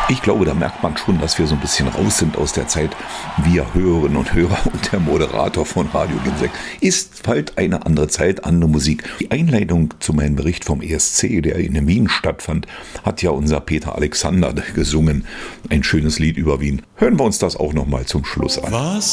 Ich glaube, da merkt man schon, dass wir so ein bisschen raus sind aus der Zeit. Wir Hörerinnen und Hörer und der Moderator von Radio Ginzek. Ist halt eine andere Zeit, andere Musik. Die Einleitung zu meinem Bericht vom ESC, der in Wien stattfand, hat ja unser Peter Alexander gesungen. Ein schönes Lied über Wien. Hören wir uns das auch noch mal zum Schluss an. Was